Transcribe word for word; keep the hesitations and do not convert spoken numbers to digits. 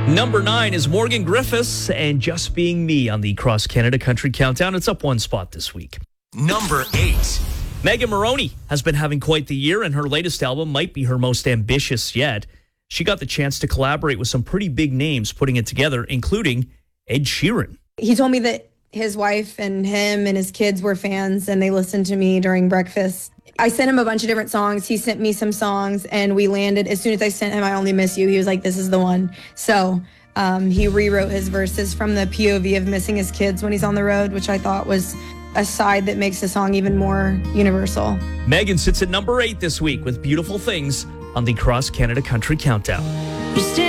Number nine is Morgan Griffiths and Just Being Me on the Cross Canada Country Countdown. It's up one spot this week. Number eight. Megan Moroney has been having quite the year, and her latest album might be her most ambitious yet. She got the chance to collaborate with some pretty big names putting it together, including Ed Sheeran. He told me that his wife and him and his kids were fans, and they listened to me during breakfast. I sent him a bunch of different songs. He sent me some songs, and we landed. As soon as I sent him I Only Miss You, he was like, this is the one. So um, he rewrote his verses from the P O V of missing his kids when he's on the road, which I thought was a side that makes the song even more universal. Megan sits at number eight this week with Beautiful Things on the Cross Canada Country Countdown.